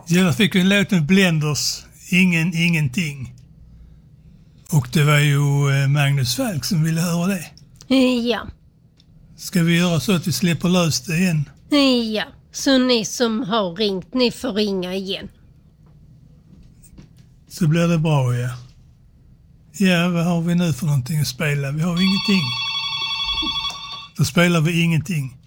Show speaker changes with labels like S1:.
S1: Ja, då fick vi en låt med Blenders, Ingenting. Och det var ju Magnus Falk som ville höra det.
S2: Ja.
S1: Ska vi göra så att vi släpper lös det igen?
S2: Ja, så ni som har ringt, ni får ringa igen.
S1: Så blir det bra, ja. Ja, vad har vi nu för någonting att spela? Vi har ingenting. Då spelar vi ingenting.